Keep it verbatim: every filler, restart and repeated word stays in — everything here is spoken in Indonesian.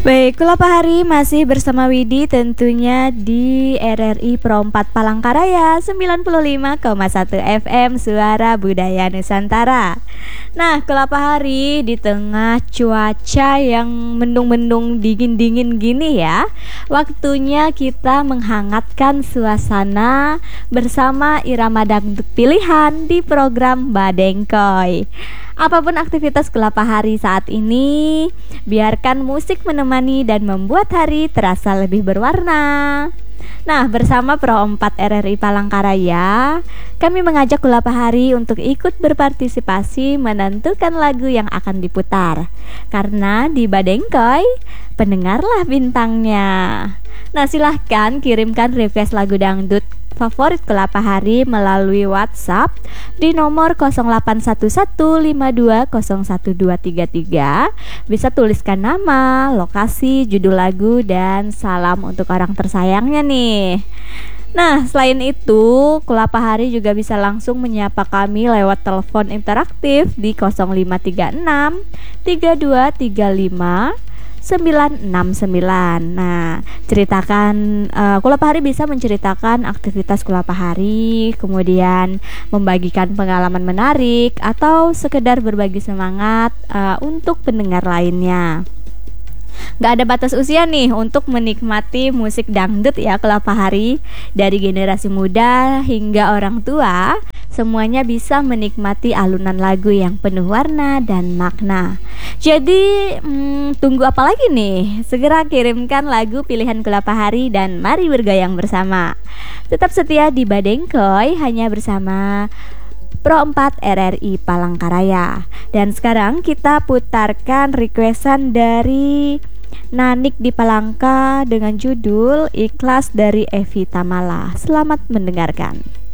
Baik, Kulapa Hari masih bersama Widi tentunya di R R I Pro empat Palangkaraya sembilan puluh lima koma satu F M Suara Budaya Nusantara. Nah, Kulapa Hari di tengah cuaca yang mendung-mendung dingin-dingin gini ya, waktunya kita menghangatkan suasana bersama irama dangdut pilihan di program Badengkoy. Apapun aktivitas Kulapa Hari saat ini, biarkan musik menemani dan membuat hari terasa lebih berwarna. Nah, bersama Pro empat R R I Palangkaraya, kami mengajak Kulapa Hari untuk ikut berpartisipasi menentukan lagu yang akan diputar. Karena di Badengkoy, pendengarlah bintangnya. Nah, silahkan kirimkan request lagu dangdut favorit Kulapa Hari melalui WhatsApp di nomor nol delapan satu satu lima dua nol satu dua tiga tiga. Bisa tuliskan nama, lokasi, judul lagu, dan salam untuk orang tersayangnya nih. Nah, selain itu, Kulapa Hari juga bisa langsung menyapa kami lewat telepon interaktif di nol lima tiga enam tiga dua tiga lima sembilan enam sembilan. Nah, ceritakan uh, Kulapa Hari bisa menceritakan aktivitas Kulapa Hari, kemudian membagikan pengalaman menarik atau sekedar berbagi semangat uh, untuk pendengar lainnya. Gak ada batas usia nih untuk menikmati musik dangdut ya Kulapa Hari. Dari generasi muda hingga orang tua, semuanya bisa menikmati alunan lagu yang penuh warna dan makna. Jadi hmm, tunggu apa lagi nih? Segera kirimkan lagu pilihan Kulapa Hari dan mari bergoyang bersama. Tetap setia di Badengkoy hanya bersama Pro empat R R I Palangkaraya. Dan sekarang kita putarkan requestan dari Nanik di Palangka dengan judul Ikhlas dari Evi Tamala. Selamat mendengarkan.